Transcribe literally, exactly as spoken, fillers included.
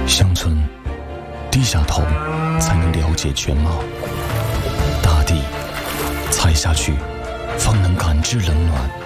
乡村，低下头才能了解全貌；大地，踩下去方能感知冷暖。